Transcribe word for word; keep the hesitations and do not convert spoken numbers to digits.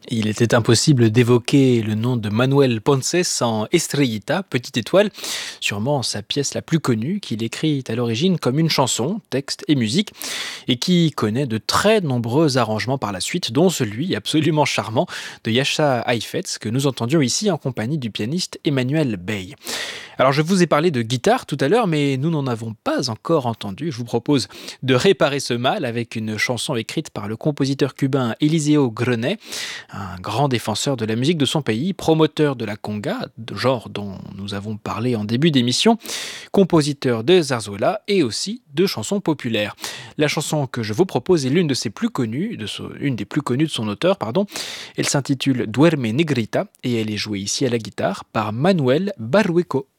Il était impossible d'évoquer le nom de Manuel Ponce sans Estrellita, Petite Étoile, sûrement sa pièce la plus connue qu'il écrit à l'origine comme une chanson, texte et musique, et qui connaît de très nombreux arrangements par la suite, dont celui absolument charmant de Yasha Heifetz que nous entendions ici en compagnie du pianiste Emmanuel Bey. Alors je vous ai parlé de guitare tout à l'heure, mais nous n'en avons pas encore entendu. Je vous propose de réparer ce mal avec une chanson écrite par le compositeur cubain Eliseo Grenet, un grand défenseur de la musique de son pays, promoteur de la conga, genre dont nous avons parlé en début d'émission, compositeur de zarzuela et aussi de chansons populaires. La chanson que je vous propose est l'une de ses plus connues, de son- une des plus connues de son auteur, pardon. Elle s'intitule Duerme Negrita et elle est jouée ici à la guitare par Manuel Barrueco.